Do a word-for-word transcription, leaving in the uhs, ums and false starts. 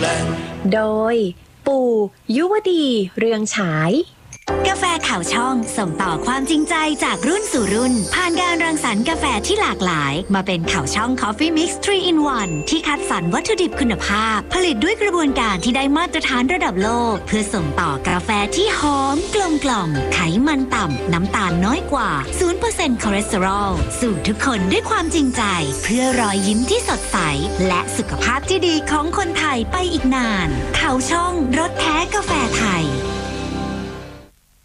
แหล่งโดยปู่ยุวดีเรืองฉายกาแฟข่าวช่องส่งต่อความจริงใจจากรุ่นสู่รุ่นผ่านการรังสรรค์กาแฟที่หลากหลายมาเป็นข่าวช่อง Coffee Mix ทรี in วัน ที่คัดสรรวัตถุดิบคุณภาพผลิตด้วยกระบวนการที่ได้มาตรฐานระดับโลกเพื่อส่งต่อกาแฟที่หอมกลมกล่อมไขมันต่ำน้ำตาลน้อยกว่า ศูนย์เปอร์เซ็นต์ คอเลสเตอรอลสู่ทุกคนด้วยความจริงใจเพื่อรอยยิ้มที่สดใสและสุขภาพที่ดีของคนไทยไปอีกนานข่าวช่องรสแท้กาแฟไทย